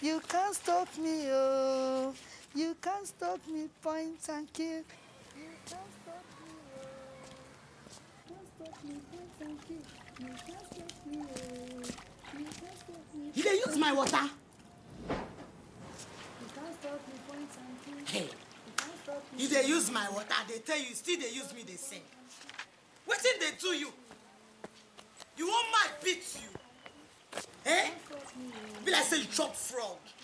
You can't stop me, oh. You can't stop me, point and kill. You can't stop me, oh. You can't stop me, point and kill. You can't stop me, oh. You can't stop me. You dey use my water? You can't stop me, point and kill. Hey. You dey use my water, they tell you, still they use me, they sing. What did they do you? You want my beat you? Eh? Be like say you chop frog.